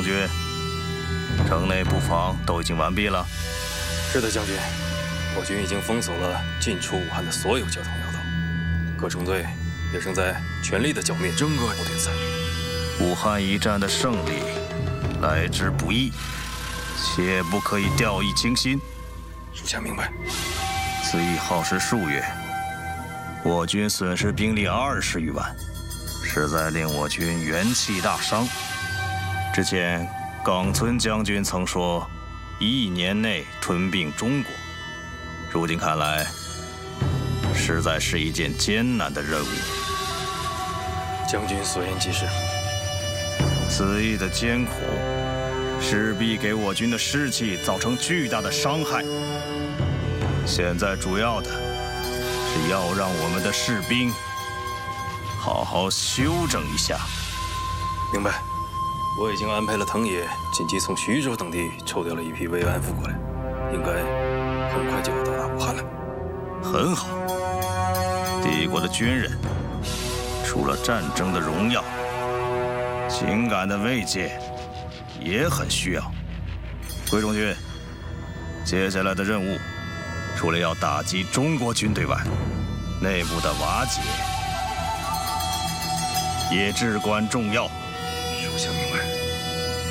中军，城内布防都已经完毕了。 是的，将军，我军已经封锁了进出武汉的所有交通要道，各中队也正在全力地剿灭整个后点塞。 武汉一战的胜利来之不易，切不可以掉以轻心。 属下明白。 此役耗时数月，我军损失兵力20余万，实在令我军元气大伤。之前冈村将军曾说，1年内吞并中国，如今看来，实在是一件艰难的任务。 将军所言极是。 此役的艰苦，势必给我军的士气造成巨大的伤害。现在主要的是要让我们的士兵好好休整一下。 明白。我已经安排了藤野紧急从徐州等地抽调了一批慰安妇过来，应该很快就要到达武汉了。 很好。帝国的军人除了战争的荣耀，情感的慰藉也很需要。桂中军，接下来的任务，除了要打击中国军队外，内部的瓦解也至关重要。 属下明白。